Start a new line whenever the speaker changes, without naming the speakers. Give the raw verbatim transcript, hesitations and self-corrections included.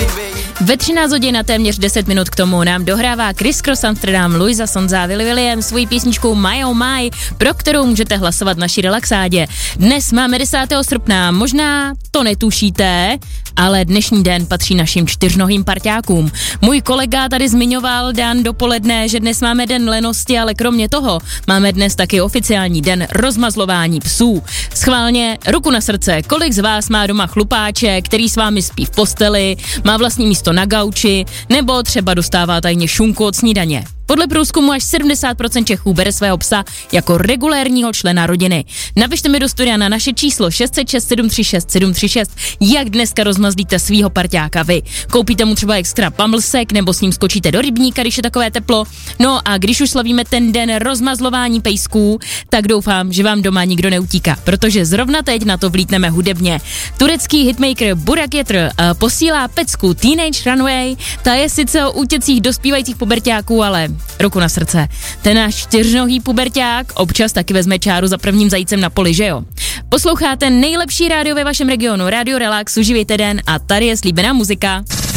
Ve třináct hodin a téměř deset minut k tomu nám dohrává Chris Cross Amsterdam, Luisa Sonza, Willy William svojí písničkou My Oh My, pro kterou můžete hlasovat v naší relaxádě. Dnes máme desátého srpna, možná to netušíte, ale dnešní den patří našim čtyřnohým parťákům. Můj kolega tady zmiňoval dan dopoledne, že dnes máme den lenosti, ale kromě toho máme dnes taky oficiální den rozmazlování psů. Schválně, ruku na srdce, kolik z vás má doma chlupáče, který s vámi spí v posteli, má vlastní místo na gauči, nebo třeba dostává tajně šunku od snídaně. Podle průzkumu až sedmdesát procent Čechů bere svého psa jako regulérního člena rodiny. Napište mi do studia na naše číslo šest set šest sedm tři šest sedm tři šest, jak dneska rozmazlíte svýho parťáka vy. Koupíte mu třeba extra pamlsek nebo s ním skočíte do rybníka, když je takové teplo. No a když už slavíme ten den rozmazlování pejsků, tak doufám, že vám doma nikdo neutíká, protože zrovna teď na to vlítneme hudebně. Turecký hitmaker Burak Yetr uh, posílá pecku Teenage Runway, ta je sice o útěcích dospívajících puberťáků, ale ruku na srdce. Ten náš čtyřnohý puberťák občas taky vezme čáru za prvním zajícem na poli, že jo? Posloucháte nejlepší rádio ve vašem regionu, Radio Relax, uživejte den a tady je slíbená muzika.